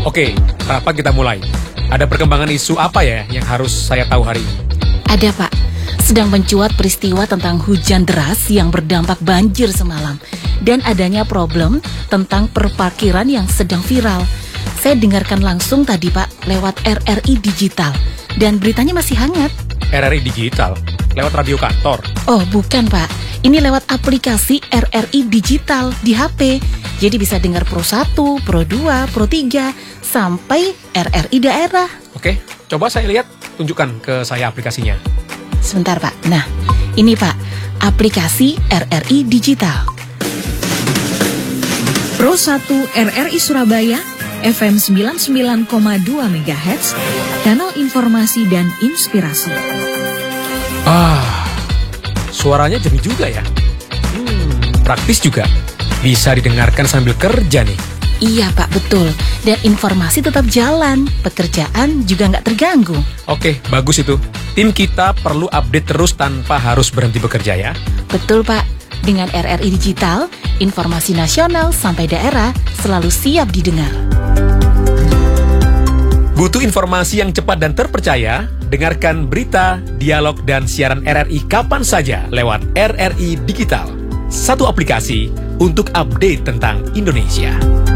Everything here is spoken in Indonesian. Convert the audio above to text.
Oke, rapat kita mulai. Ada perkembangan isu apa ya yang harus saya tahu hari ini? Ada Pak, sedang mencuat peristiwa tentang hujan deras yang berdampak banjir semalam. Dan adanya problem tentang perparkiran yang sedang viral. Saya dengarkan langsung tadi Pak, lewat RRI Digital. Dan beritanya masih hangat. RRI Digital? Lewat radio kantor? Oh bukan Pak, ini lewat aplikasi RRI Digital di HP. Jadi bisa dengar Pro 1, Pro 2, Pro 3, sampai RRI daerah. Oke, coba saya lihat, tunjukkan ke saya aplikasinya. Sebentar Pak, nah ini Pak, aplikasi RRI Digital. Pro 1 RRI Surabaya, FM 99,2 MHz, kanal informasi dan inspirasi. Suaranya jernih juga ya. Praktis juga. Bisa didengarkan sambil kerja nih. Iya Pak, betul. Dan informasi tetap jalan, pekerjaan juga nggak terganggu. Oke, bagus itu. Tim kita perlu update terus tanpa harus berhenti bekerja ya. Betul Pak, dengan RRI Digital, informasi nasional sampai daerah selalu siap didengar. Butuh informasi yang cepat dan terpercaya? Dengarkan berita, dialog, dan siaran RRI kapan saja lewat RRI Digital. Satu aplikasi untuk update tentang Indonesia.